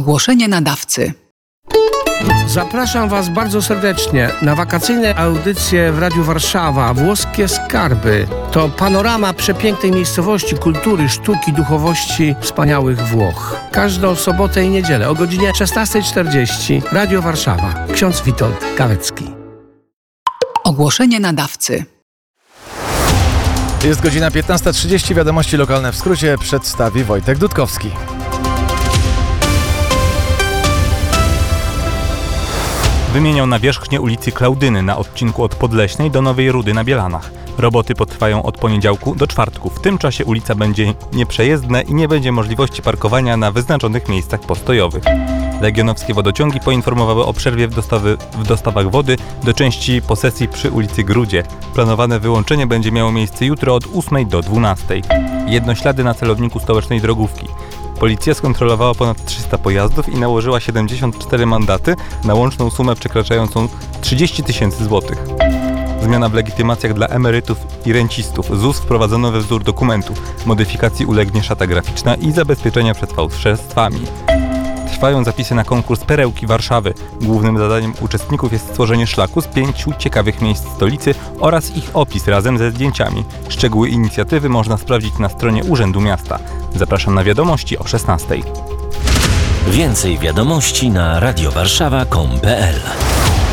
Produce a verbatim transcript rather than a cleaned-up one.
Ogłoszenie nadawcy. Zapraszam Was bardzo serdecznie na wakacyjne audycje w Radiu Warszawa. Włoskie Skarby to panorama przepięknej miejscowości, kultury, sztuki, duchowości wspaniałych Włoch. Każdą sobotę i niedzielę o godzinie szesnasta czterdzieści. Radio Warszawa. Ksiądz Witold Kawecki. Ogłoszenie nadawcy. Jest godzina piętnasta trzydzieści. Wiadomości lokalne w skrócie przedstawi Wojtek Dudkowski. Wymienią nawierzchnię ulicy Klaudyny na odcinku od Podleśnej do Nowej Rudy na Bielanach. Roboty potrwają od poniedziałku do czwartku. W tym czasie ulica będzie nieprzejezdna i nie będzie możliwości parkowania na wyznaczonych miejscach postojowych. Legionowskie wodociągi poinformowały o przerwie w, dostawy, w dostawach wody do części posesji przy ulicy Grudzie. Planowane wyłączenie będzie miało miejsce jutro od ósmej do dwunastej. Jednoślady na celowniku stołecznej drogówki. Policja skontrolowała ponad trzysta pojazdów i nałożyła siedemdziesiąt cztery mandaty na łączną sumę przekraczającą trzydzieści tysięcy złotych. Zmiana w legitymacjach dla emerytów i rencistów. Z U S wprowadzono we wzór dokumentu. Modyfikacji ulegnie szata graficzna i zabezpieczenia przed fałszerstwami. Trwają zapisy na konkurs Perełki Warszawy. Głównym zadaniem uczestników jest stworzenie szlaku z pięciu ciekawych miejsc stolicy oraz ich opis razem ze zdjęciami. Szczegóły inicjatywy można sprawdzić na stronie Urzędu Miasta. Zapraszam na wiadomości o szesnastej. Więcej wiadomości na radiowarszawa kropka com kropka pe el.